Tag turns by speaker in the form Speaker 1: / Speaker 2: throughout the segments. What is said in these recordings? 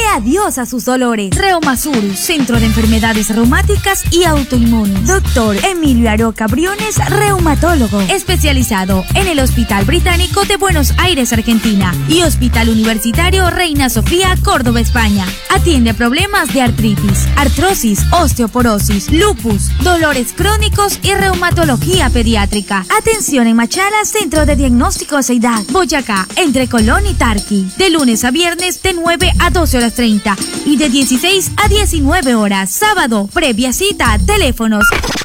Speaker 1: adiós a sus dolores. Reumasur, Centro de Enfermedades Reumáticas y Autoinmunes. Doctor Emilio Aroca Briones, reumatólogo, especializado en el Hospital Británico de Buenos Aires, Argentina, y Hospital Universitario Reina Sofía, Córdoba, España. Atiende problemas de artritis, artrosis, osteoporosis, lupus, dolores crónicos y reumatología pediátrica. Atención en Machala, Centro de Diagnóstico Seidad, Boyacá, entre Colón y Tarqui. De lunes a viernes de 9 a 12 horas 30 y de 16 a 19 horas. Sábado, previa cita, teléfonos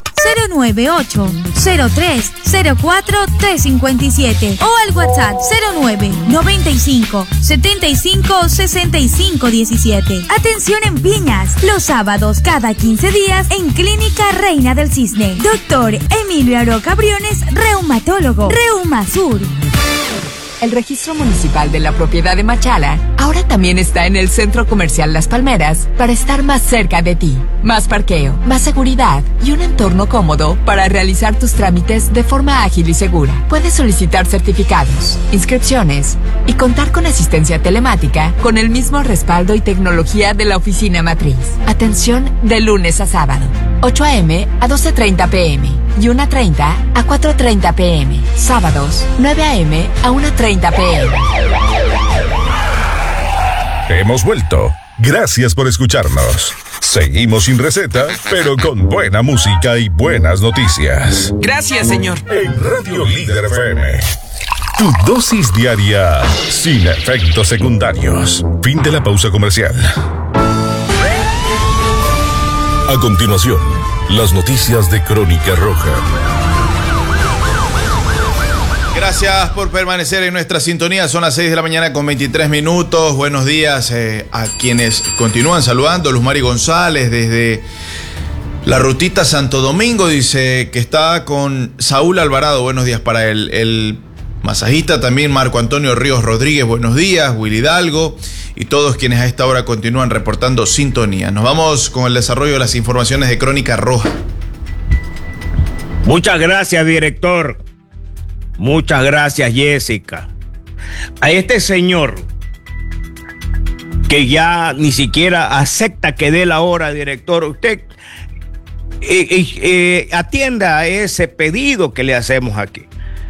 Speaker 1: 098-03-04-357 o al WhatsApp 09-95-75-65-17. Atención en Piñas, los sábados cada 15 días en Clínica Reina del Cisne. Doctor Emilio Aroca Briones, reumatólogo. Reumasur.
Speaker 2: El registro municipal de la propiedad de Machala ahora también está en el Centro Comercial Las Palmeras para estar más cerca de ti. Más parqueo, más seguridad y un entorno cómodo para realizar tus trámites de forma ágil y segura. Puedes solicitar certificados, inscripciones y contar con asistencia telemática con el mismo respaldo y tecnología de la oficina matriz. Atención de lunes a sábado, 8 a.m. a 12:30 p.m. y 1:30 a 4:30 p.m. Sábados, 9 a.m. a 1:30 p.m.
Speaker 3: Hemos vuelto. Gracias por escucharnos. Seguimos sin receta, pero con buena música y buenas noticias.
Speaker 4: Gracias, señor.
Speaker 3: En Radio Líder FM. Tu dosis diaria sin efectos secundarios. Fin de la pausa comercial. A continuación, las noticias de Crónica Roja.
Speaker 5: Gracias por permanecer en nuestra sintonía. Son las 6 de la mañana con 23 minutos. Buenos días a quienes continúan saludando. Luz Mari González desde la Rutita Santo Domingo dice que está con Saúl Alvarado. Buenos días para él. El masajista también, Marco Antonio Ríos Rodríguez. Buenos días. Willy Hidalgo y todos quienes a esta hora continúan reportando sintonía. Nos vamos con el desarrollo de las informaciones de Crónica Roja.
Speaker 6: Muchas gracias, director. Muchas gracias, Jessica. A este señor que ya ni siquiera acepta que dé la hora, director, usted atienda a ese pedido que le hacemos aquí.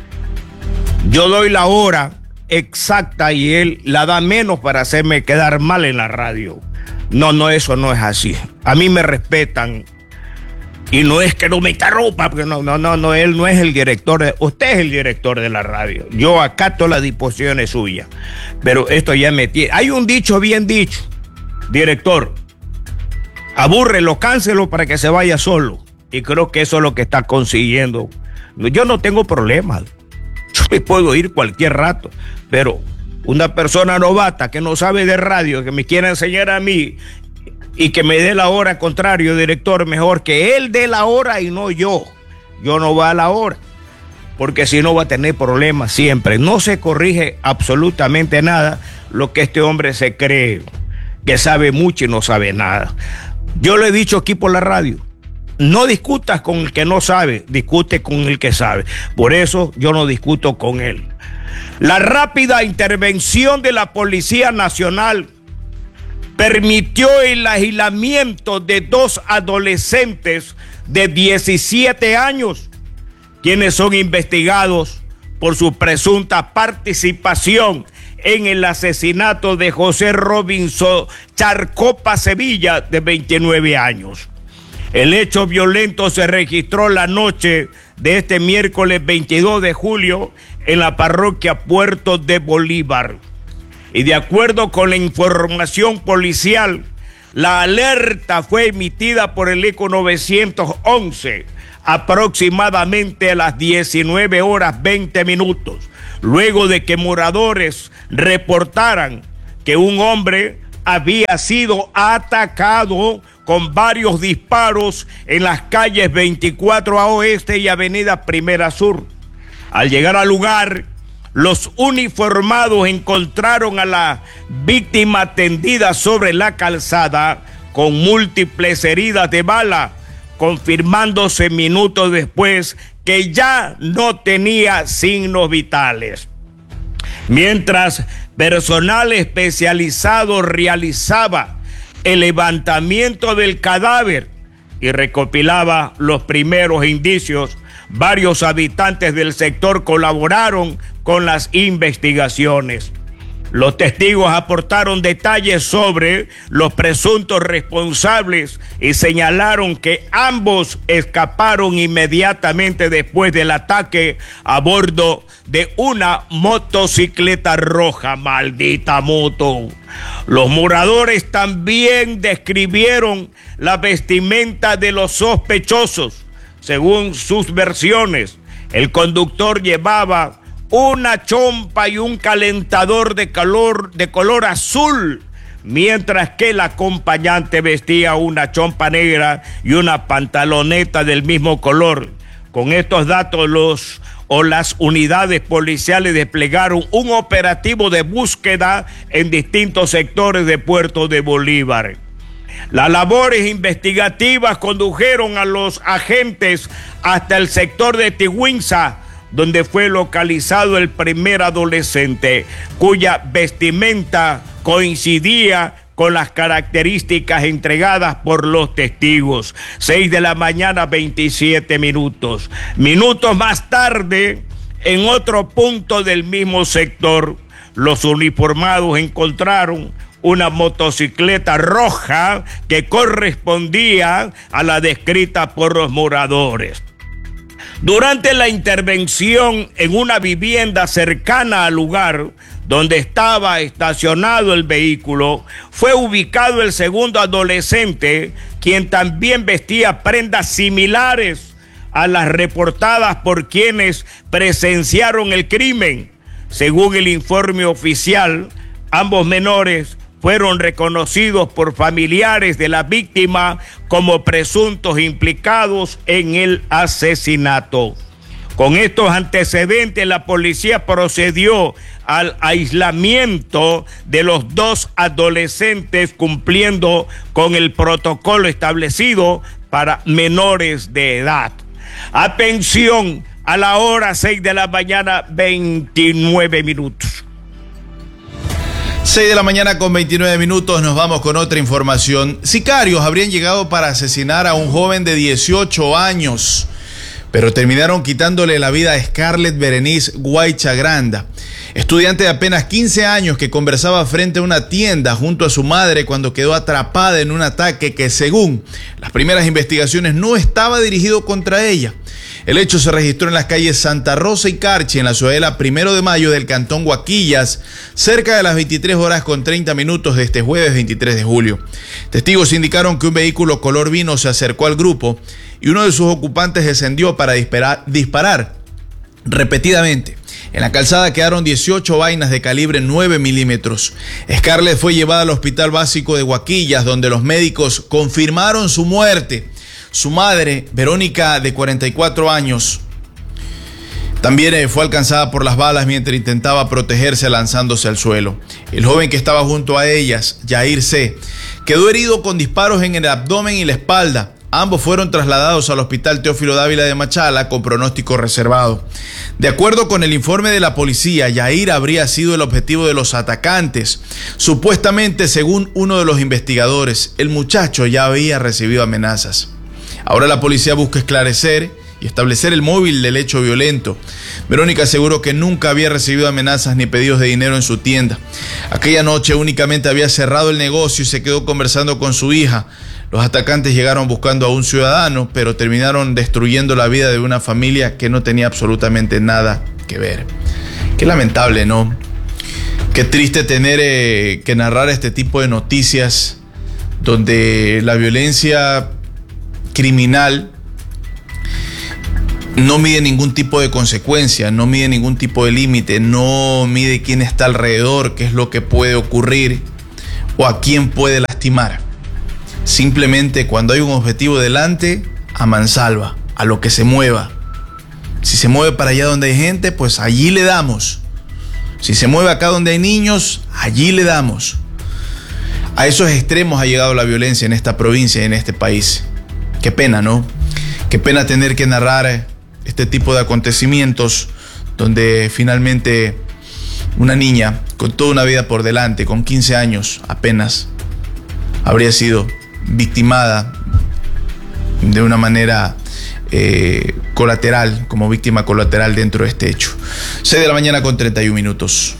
Speaker 6: Yo doy la hora exacta y él la da menos para hacerme quedar mal en la radio. No, eso no es así. A mí me respetan. Y no es que no me interrumpa, porque no, él no es el director, usted es el director de la radio. Yo acato las disposiciones suyas. Pero esto ya me tiene. Hay un dicho bien dicho, director. Abúrrelo, cáncelo para que se vaya solo. Y creo que eso es lo que está consiguiendo. Yo no tengo problemas. Yo me puedo ir cualquier rato. Pero una persona novata que no sabe de radio, que me quiera enseñar a mí y que me dé la hora, contrario, director, mejor que él dé la hora y no yo. Yo no voy a la hora, porque si no va a tener problemas siempre. No se corrige absolutamente nada lo que este hombre se cree, que sabe mucho y no sabe nada. Yo le he dicho aquí por la radio, no discutas con el que no sabe, discute con el que sabe. Por eso yo no discuto con él. La rápida intervención de la Policía Nacional permitió el aislamiento de 2 adolescentes de 17 años, quienes son investigados por su presunta participación en el asesinato de José Robinson Charcopa Sevilla, de 29 años. El hecho violento se registró la noche de este miércoles 22 de julio en la parroquia Puerto de Bolívar. Y de acuerdo con la información policial, la alerta fue emitida por el ECO 911 aproximadamente a las 19 horas 20 minutos, luego de que moradores reportaran que un hombre había sido atacado con varios disparos en las calles 24A Oeste y Avenida Primera Sur. Al llegar al lugar, los uniformados encontraron a la víctima tendida sobre la calzada con múltiples heridas de bala, confirmándose minutos después que ya no tenía signos vitales. Mientras Personal especializado realizaba el levantamiento del cadáver y recopilaba los primeros indicios. Varios habitantes del sector colaboraron con las investigaciones. Los testigos aportaron detalles sobre los presuntos responsables y señalaron que ambos escaparon inmediatamente después del ataque a bordo de una motocicleta roja. ¡Maldita moto! Los moradores también describieron la vestimenta de los sospechosos. Según sus versiones, el conductor llevaba una chompa y un calentador de color azul, mientras que el acompañante vestía una chompa negra y una pantaloneta del mismo color. Con estos datos, las unidades policiales desplegaron un operativo de búsqueda en distintos sectores de Puerto de Bolívar. Las labores investigativas condujeron a los agentes hasta el sector de Tigüinza, donde fue localizado el primer adolescente, cuya vestimenta coincidía con las características entregadas por los testigos. 6 de la mañana, 27 minutos. Minutos más tarde, en otro punto del mismo sector, los uniformados encontraron una motocicleta roja que correspondía a la descrita por los moradores. Durante la intervención en una vivienda cercana al lugar donde estaba estacionado el vehículo, fue ubicado el segundo adolescente, quien también vestía prendas similares a las reportadas por quienes presenciaron el crimen. Según el informe oficial, ambos menores fueron reconocidos por familiares de la víctima como presuntos implicados en el asesinato. Con estos antecedentes, la policía procedió al aislamiento de los dos adolescentes, cumpliendo con el protocolo establecido para menores de edad. Atención, a la hora 6 de la mañana, 29 minutos.
Speaker 5: 6 de la mañana con 29 minutos, nos vamos con otra información. Sicarios habrían llegado para asesinar a un joven de 18 años, pero terminaron quitándole la vida a Scarlett Berenice Guaychagranda, estudiante de apenas 15 años que conversaba frente a una tienda junto a su madre cuando quedó atrapada en un ataque que, según las primeras investigaciones, no estaba dirigido contra ella. El hecho se registró en las calles Santa Rosa y Carchi, en la ciudadela 1 de Mayo del cantón Guaquillas, cerca de las 23:30 de este jueves 23 de julio. Testigos indicaron que un vehículo color vino se acercó al grupo y uno de sus ocupantes descendió para disparar repetidamente. En la calzada quedaron 18 vainas de calibre 9 milímetros. Scarlett fue llevada al hospital básico de Guaquillas, donde los médicos confirmaron su muerte. Su madre, Verónica, de 44 años, también fue alcanzada por las balas mientras intentaba protegerse lanzándose al suelo. El joven que estaba junto a ellas, Yair C., quedó herido con disparos en el abdomen y la espalda. Ambos fueron trasladados al Hospital Teófilo Dávila de Machala con pronóstico reservado. De acuerdo con el informe de la policía, Yair habría sido el objetivo de los atacantes. Supuestamente, según uno de los investigadores, el muchacho ya había recibido amenazas. Ahora la policía busca esclarecer y establecer el móvil del hecho violento. Verónica aseguró que nunca había recibido amenazas ni pedidos de dinero en su tienda. Aquella noche únicamente había cerrado el negocio y se quedó conversando con su hija. Los atacantes llegaron buscando a un ciudadano, pero terminaron destruyendo la vida de una familia que no tenía absolutamente nada que ver. Qué lamentable, ¿no? Qué triste tener que narrar este tipo de noticias donde la violencia criminal no mide ningún tipo de consecuencia, no mide ningún tipo de límite, no mide quién está alrededor, qué es lo que puede ocurrir o a quién puede lastimar. Simplemente cuando hay un objetivo delante, a mansalva, a lo que se mueva. Si se mueve para allá donde hay gente, pues allí le damos. Si se mueve acá donde hay niños, allí le damos. A esos extremos ha llegado la violencia en esta provincia y en este país. Qué pena, ¿no? Qué pena tener que narrar este tipo de acontecimientos donde finalmente Una niña con toda una vida por delante, con 15 años apenas, habría sido victimada de una manera colateral, como víctima colateral dentro de este hecho. 6 de la mañana con 31 minutos.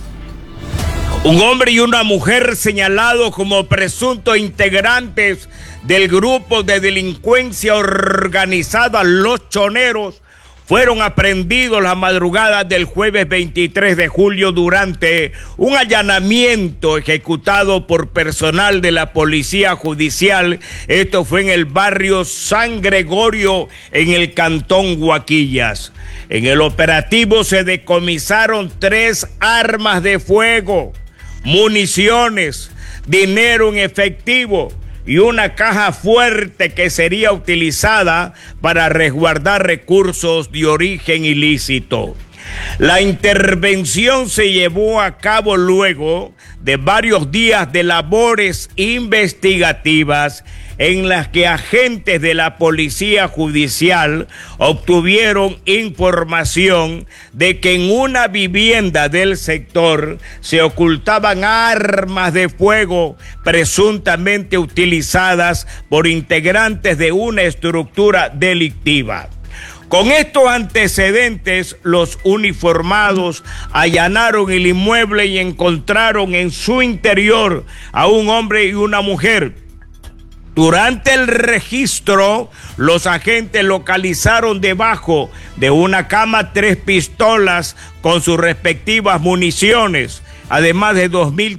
Speaker 6: Un hombre y una mujer señalados como presuntos integrantes del grupo de delincuencia organizada Los Choneros fueron aprehendidos la madrugada del jueves 23 de julio durante un allanamiento ejecutado por personal de la Policía Judicial. Esto fue en el barrio San Gregorio, en el cantón Guaquillas. En el operativo se decomisaron 3 armas de fuego, municiones, dinero en efectivo y una caja fuerte que sería utilizada para resguardar recursos de origen ilícito. La intervención se llevó a cabo luego de varios días de labores investigativas en las que agentes de la Policía Judicial obtuvieron información de que en una vivienda del sector se ocultaban armas de fuego presuntamente utilizadas por integrantes de una estructura delictiva. Con estos antecedentes, los uniformados allanaron el inmueble y encontraron en su interior a un hombre y una mujer. Durante el registro, los agentes localizaron debajo de una cama 3 pistolas con sus respectivas municiones, además de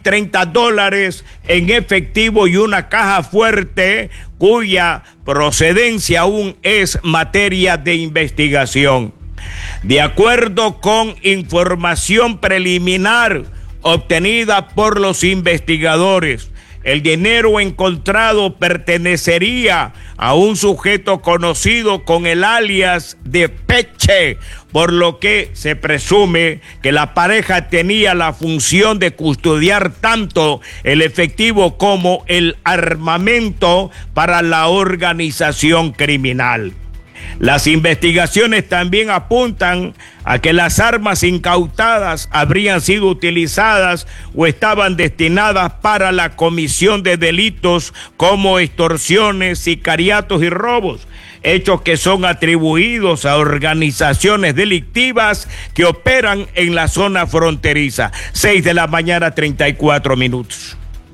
Speaker 6: $2,030 en efectivo y una caja fuerte cuya procedencia aún es materia de investigación. De acuerdo con información preliminar obtenida por los investigadores, el dinero encontrado pertenecería a un sujeto conocido con el alias de Peche, por lo que se presume que la pareja tenía la función de custodiar tanto el efectivo como el armamento para la organización criminal. Las investigaciones también apuntan a que las armas incautadas habrían sido utilizadas o estaban destinadas para la comisión de delitos como extorsiones, sicariatos y robos, hechos que son atribuidos a organizaciones delictivas que operan en la zona fronteriza. 6 de la mañana, 34 minutos.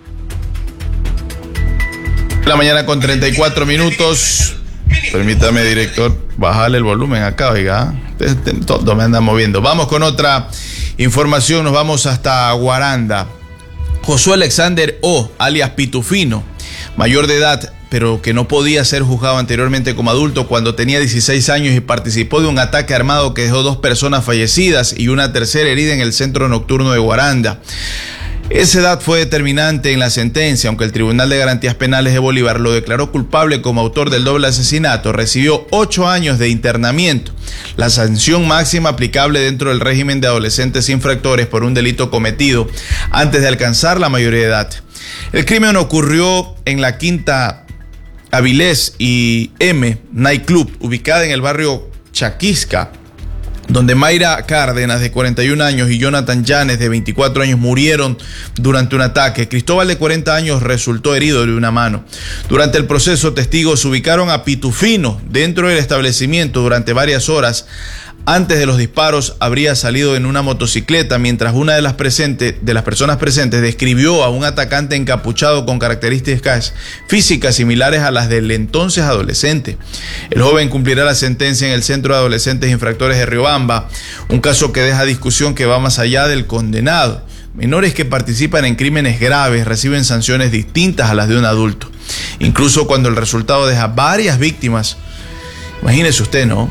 Speaker 5: La mañana con 34 minutos. Permítame, director, bajarle el volumen acá, oiga. Todo me anda moviendo. Vamos con otra información. Nos vamos hasta Guaranda. Josué Alexander O, alias Pitufino, mayor de edad, pero que no podía ser juzgado anteriormente como adulto cuando tenía 16 años y participó de un ataque armado que dejó 2 personas fallecidas y una tercera herida en el centro nocturno de Guaranda. Esa edad fue determinante en la sentencia, aunque el Tribunal de Garantías Penales de Bolívar lo declaró culpable como autor del doble asesinato. Recibió 8 años de internamiento, la sanción máxima aplicable dentro del régimen de adolescentes infractores por un delito cometido antes de alcanzar la mayoría de edad. El crimen ocurrió en la Quinta Avilés y M Nightclub, ubicada en el barrio Chaquisca, donde Mayra Cárdenas, de 41 años, y Jonathan Llanes, de 24 años, murieron durante un ataque. Cristóbal, de 40 años, resultó herido de una mano. Durante el proceso, testigos ubicaron a Pitufino dentro del establecimiento durante varias horas. Antes de los disparos, habría salido en una motocicleta, mientras una de las personas presentes describió a un atacante encapuchado con características físicas similares a las del entonces adolescente. El joven cumplirá la sentencia en el Centro de Adolescentes Infractores de Riobamba, un caso que deja discusión que va más allá del condenado. Menores que participan en crímenes graves reciben sanciones distintas a las de un adulto, incluso cuando el resultado deja varias víctimas. Imagínese usted, ¿no?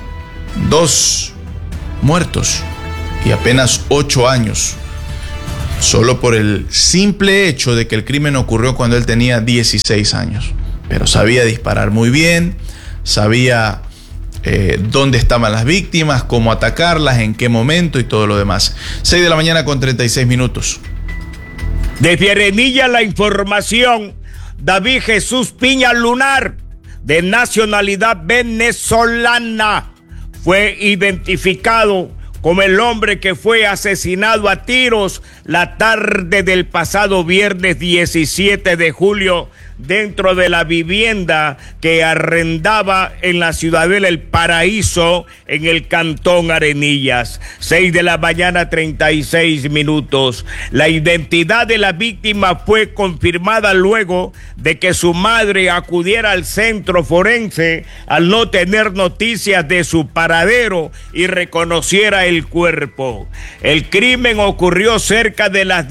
Speaker 5: 2 muertos y apenas 8 años, solo por el simple hecho de que el crimen ocurrió cuando él tenía 16 años. Pero sabía disparar muy bien, sabía dónde estaban las víctimas, cómo atacarlas, en qué momento y todo lo demás. 6 de la mañana con 36 minutos.
Speaker 6: Desde Arenilla la información. David Jesús Piña Lunar, de nacionalidad venezolana, fue identificado como el hombre que fue asesinado a tiros la tarde del pasado viernes 17 de julio dentro de la vivienda que arrendaba en la Ciudadela El Paraíso, en el Cantón Arenillas. 6 de la mañana, 36 minutos. La identidad de la víctima fue confirmada luego de que su madre acudiera al centro forense al no tener noticias de su paradero y reconociera el cuerpo. El crimen ocurrió cerca de las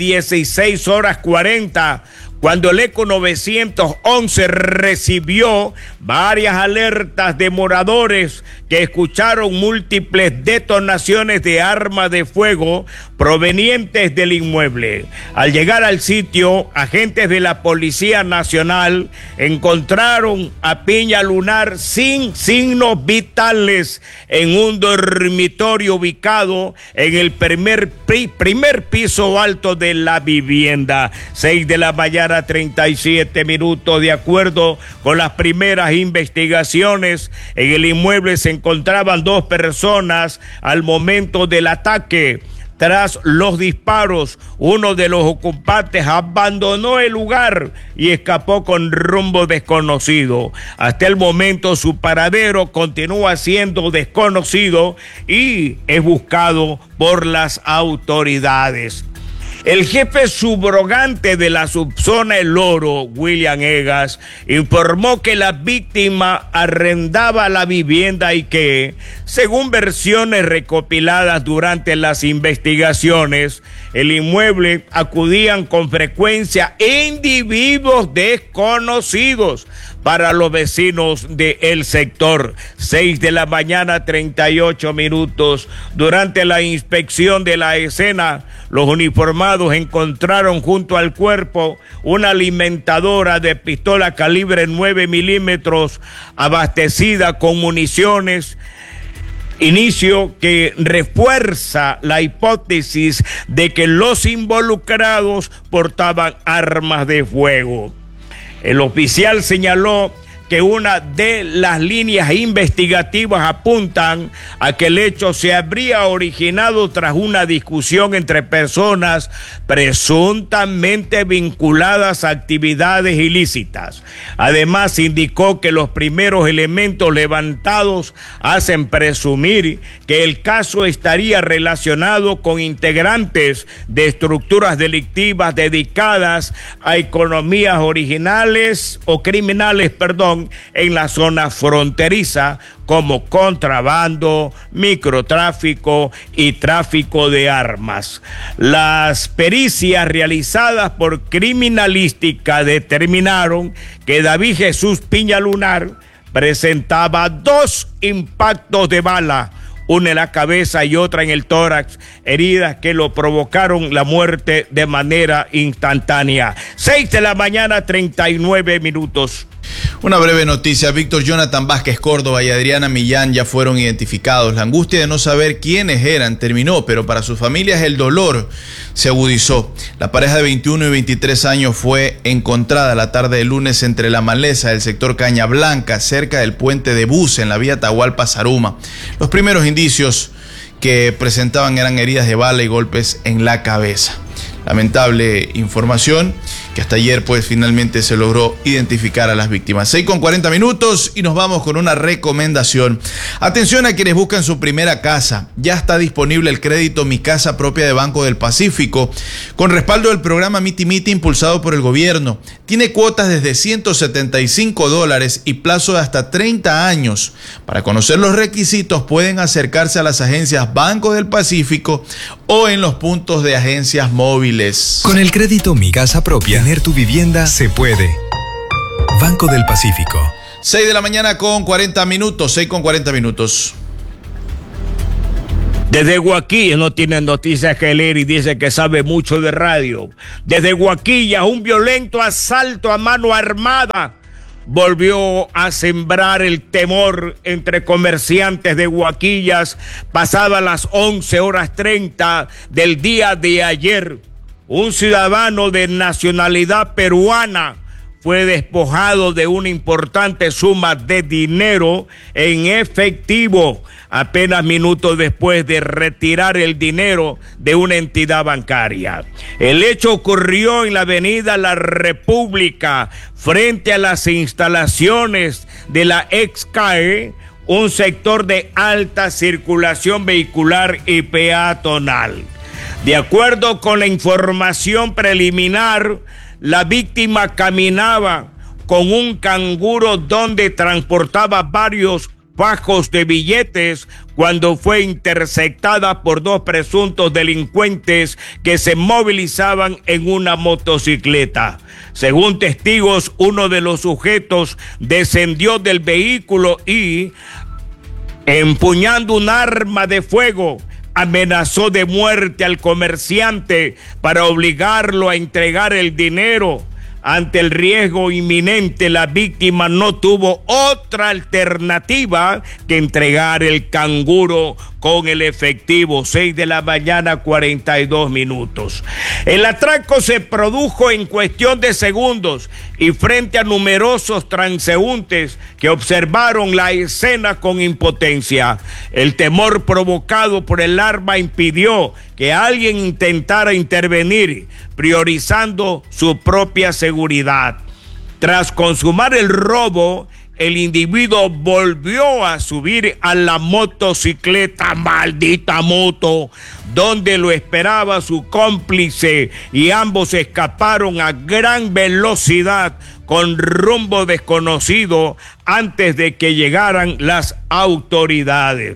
Speaker 6: 16:40, cuando el ECO 911 recibió varias alertas de moradores que escucharon múltiples detonaciones de armas de fuego provenientes del inmueble. Al llegar al sitio, agentes de la Policía Nacional encontraron a Piña Lunar sin signos vitales en un dormitorio ubicado en el primer piso alto de la vivienda. 6 de la mañana, 37 minutos. De acuerdo con las primeras investigaciones, en el inmueble se encontraban 2 personas al momento del ataque. Tras los disparos, uno de los ocupantes abandonó el lugar y escapó con rumbo desconocido. Hasta el momento su paradero continúa siendo desconocido y es buscado por las autoridades. El jefe subrogante de la subzona El Oro, William Egas, informó que la víctima arrendaba la vivienda y que, según versiones recopiladas durante las investigaciones, el inmueble acudían con frecuencia individuos desconocidos para los vecinos del sector. 6 de la mañana, 38 minutos. Durante la inspección de la escena, los uniformados encontraron junto al cuerpo una alimentadora de pistola calibre 9 milímetros abastecida con municiones, inicio que refuerza la hipótesis de que los involucrados portaban armas de fuego. El oficial señaló que una de las líneas investigativas apuntan a que el hecho se habría originado tras una discusión entre personas presuntamente vinculadas a actividades ilícitas. Además, indicó que los primeros elementos levantados hacen presumir que el caso estaría relacionado con integrantes de estructuras delictivas dedicadas a economías originales o criminales, en la zona fronteriza, como contrabando, microtráfico y tráfico de armas. Las pericias realizadas por criminalística determinaron que David Jesús Piña Lunar presentaba 2 impactos de bala, una en la cabeza y otra en el tórax, heridas que lo provocaron la muerte de manera instantánea. 6 de la mañana, 39 minutos.
Speaker 5: Una breve noticia: Víctor Jonathan Vázquez Córdoba y Adriana Millán ya fueron identificados. La angustia de no saber quiénes eran terminó, pero para sus familias el dolor se agudizó. La pareja de 21 y 23 años fue encontrada la tarde del lunes entre la maleza del sector Caña Blanca, cerca del puente de bus en la vía Atahualpa-Zaruma. Los primeros indicios que presentaban eran heridas de bala y golpes en la cabeza. Lamentable información que hasta ayer pues finalmente se logró identificar a las víctimas. 6:40 minutos y nos vamos con una recomendación. Atención a quienes buscan su primera casa. Ya está disponible el crédito Mi Casa Propia de Banco del Pacífico con respaldo del programa Miti Miti impulsado por el gobierno. Tiene cuotas desde $175 y plazo de hasta 30 años. Para conocer los requisitos pueden acercarse a las agencias Banco del Pacífico o en los puntos de agencias móviles.
Speaker 4: Con el crédito Mi Casa Propia, tener tu vivienda se puede. Banco del Pacífico.
Speaker 5: 6 de la mañana con 40 minutos, 6:40 minutos.
Speaker 6: Desde Guaquilla no tiene noticias que leer y dice que sabe mucho de radio. Desde Guaquilla, un violento asalto a mano armada volvió a sembrar el temor entre comerciantes de Guaquillas pasadas las 11:30 del día de ayer. Un ciudadano de nacionalidad peruana fue despojado de una importante suma de dinero en efectivo apenas minutos después de retirar el dinero de una entidad bancaria. El hecho ocurrió en la avenida La República, frente a las instalaciones de la ex-CAE, un sector de alta circulación vehicular y peatonal. De acuerdo con la información preliminar, la víctima caminaba con un canguro donde transportaba varios fajos de billetes cuando fue interceptada por dos presuntos delincuentes que se movilizaban en una motocicleta. Según testigos, uno de los sujetos descendió del vehículo y, empuñando un arma de fuego, amenazó de muerte al comerciante para obligarlo a entregar el dinero. Ante el riesgo inminente, la víctima no tuvo otra alternativa que entregar el canguro con el efectivo. 6 de la mañana, 42 minutos. El atraco se produjo en cuestión de segundos y frente a numerosos transeúntes que observaron la escena con impotencia. El temor provocado por el arma impidió que alguien intentara intervenir, priorizando su propia seguridad. Tras consumar el robo, el individuo volvió a subir a la motocicleta, maldita moto, donde lo esperaba su cómplice, y ambos escaparon a gran velocidad con rumbo desconocido antes de que llegaran las autoridades.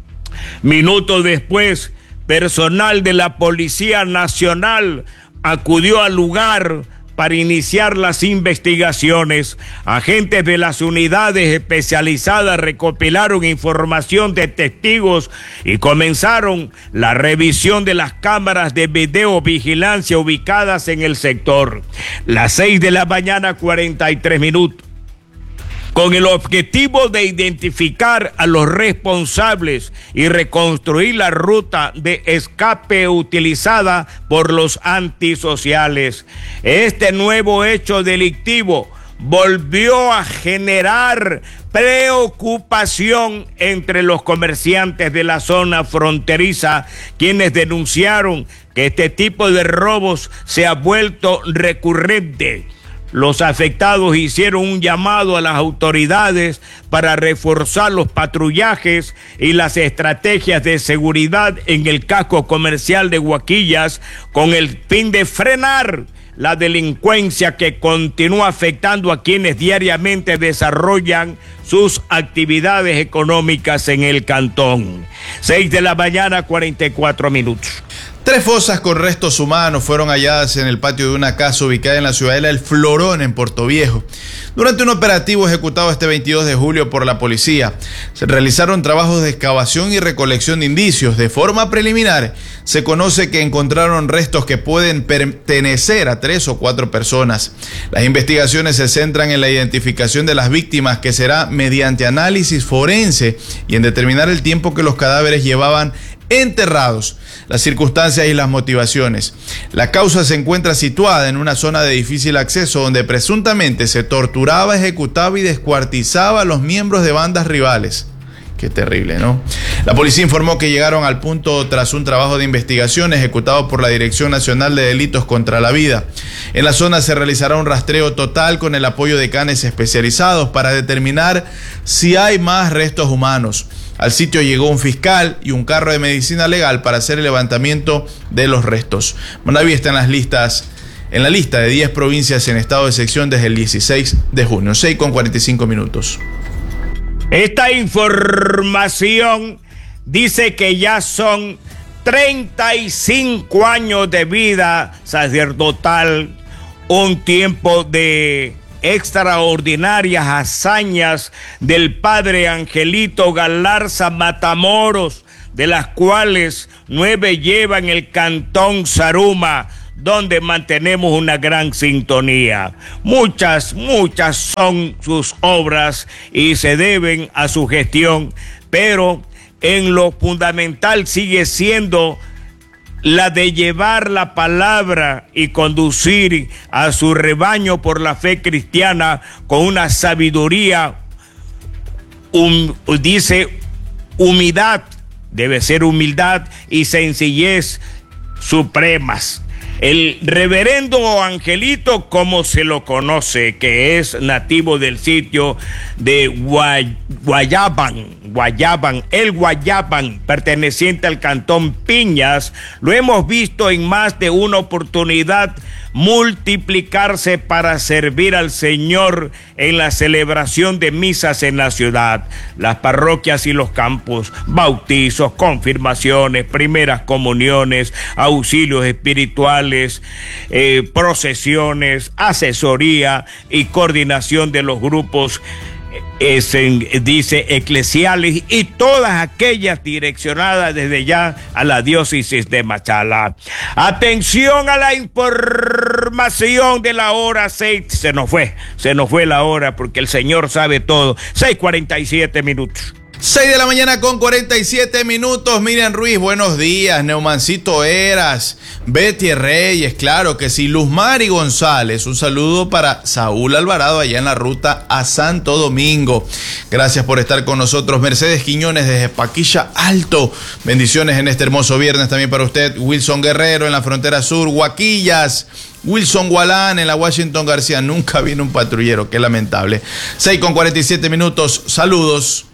Speaker 6: Minutos después, personal de la Policía Nacional acudió al lugar para iniciar las investigaciones. Agentes de las unidades especializadas recopilaron información de testigos y comenzaron la revisión de las cámaras de videovigilancia ubicadas en el sector. Las 6 de la mañana, 43 minutos. Con el objetivo de identificar a los responsables y reconstruir la ruta de escape utilizada por los antisociales. Este nuevo hecho delictivo volvió a generar preocupación entre los comerciantes de la zona fronteriza, quienes denunciaron que este tipo de robos se ha vuelto recurrente. Los afectados hicieron un llamado a las autoridades para reforzar los patrullajes y las estrategias de seguridad en el casco comercial de Huaquillas, con el fin de frenar la delincuencia que continúa afectando a quienes diariamente desarrollan sus actividades económicas en el cantón. 6 de la mañana, 44 minutos.
Speaker 5: 3 fosas con restos humanos fueron halladas en el patio de una casa ubicada en la ciudadela El Florón, en Portoviejo. Durante un operativo ejecutado este 22 de julio por la policía, se realizaron trabajos de excavación y recolección de indicios. De forma preliminar, se conoce que encontraron restos que pueden pertenecer a 3 o 4 personas. Las investigaciones se centran en la identificación de las víctimas, que será mediante análisis forense, y en determinar el tiempo que los cadáveres llevaban enterrados, las circunstancias y las motivaciones. La causa se encuentra situada en una zona de difícil acceso donde presuntamente se torturaba, ejecutaba y descuartizaba a los miembros de bandas rivales. Qué terrible, ¿no? La policía informó que llegaron al punto tras un trabajo de investigación ejecutado por la Dirección Nacional de Delitos contra la Vida. En la zona se realizará un rastreo total con el apoyo de canes especializados para determinar si hay más restos humanos. Al sitio llegó un fiscal y un carro de medicina legal para hacer el levantamiento de los restos. Manaví está en la lista de 10 provincias en estado de excepción desde el 16 de junio. 6:45 minutos.
Speaker 6: Esta información dice que ya son 35 años de vida sacerdotal, un tiempo de extraordinarias hazañas del padre Angelito Galarza Matamoros, de las cuales 9 llevan el cantón Zaruma, donde mantenemos una gran sintonía. Muchas son sus obras y se deben a su gestión, pero en lo fundamental sigue siendo la de llevar la palabra y conducir a su rebaño por la fe cristiana con una sabiduría, dice humildad, debe ser humildad y sencillez supremas. El reverendo Angelito, como se lo conoce, que es nativo del sitio de Guayaban, perteneciente al cantón Piñas, lo hemos visto en más de una oportunidad multiplicarse para servir al Señor en la celebración de misas en la ciudad, las parroquias y los campos, bautizos, confirmaciones, primeras comuniones, auxilios espirituales, procesiones, asesoría y coordinación de los grupos dice eclesiales y todas aquellas direccionadas desde ya a la diócesis de Machala. Atención a la información de la hora 6. Se nos fue la hora porque el Señor sabe todo. 6:47 minutos.
Speaker 5: 6 de la mañana con 47 minutos. Miriam Ruiz, buenos días. Neumancito Eras, Betty Reyes, claro que sí. Luzmari González, un saludo para Saúl Alvarado allá en la ruta a Santo Domingo. Gracias por estar con nosotros. Mercedes Quiñones desde Paquilla Alto. Bendiciones en este hermoso viernes también para usted. Wilson Guerrero en la frontera sur. Guaquillas. Wilson Gualán en la Washington García. Nunca vino un patrullero, qué lamentable. 6:47 minutos. Saludos.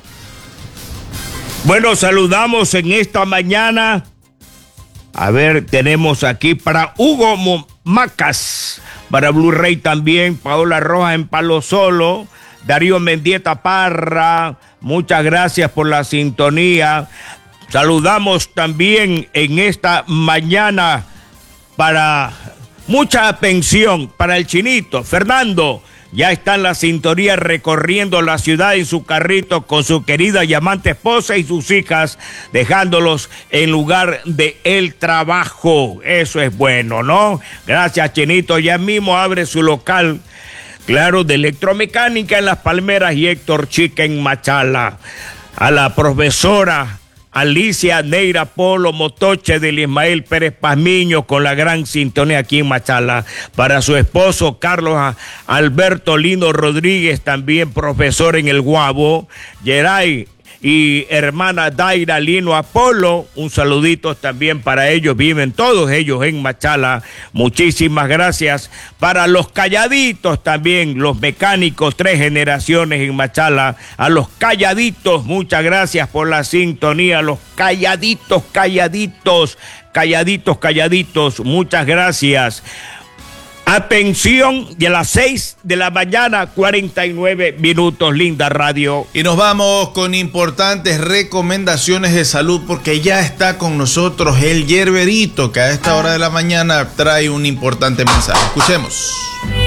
Speaker 6: Bueno, saludamos en esta mañana. A ver, tenemos aquí para Hugo Macas, para Blue Ray también, Paola Rojas en Palo Solo, Darío Mendieta Parra, muchas gracias por la sintonía. Saludamos también en esta mañana para mucha atención para el Chinito, Fernando. Ya está en la sintonía recorriendo la ciudad en su carrito con su querida y amante esposa y sus hijas, dejándolos en lugar de el trabajo. Eso es bueno, ¿no? Gracias, Chinito. Ya mismo abre su local, claro, de electromecánica en Las Palmeras y Héctor Chica en Machala. A la profesora Alicia Neira Polo Motoche del Ismael Pérez Pazmiño con la gran sintonía aquí en Machala. Para su esposo Carlos Alberto Lino Rodríguez, también profesor en el Guabo. Geray y hermana Daira Lino Apolo, un saludito también para ellos, viven todos ellos en Machala. Muchísimas gracias. Para los calladitos también, los mecánicos, 3 generaciones en Machala. A los calladitos, muchas gracias por la sintonía. Los calladitos, muchas gracias. Atención, de las 6 de la mañana, 49 minutos, linda radio.
Speaker 5: Y nos vamos con importantes recomendaciones de salud porque ya está con nosotros el Yerberito, que a esta hora de la mañana trae un importante mensaje. Escuchemos.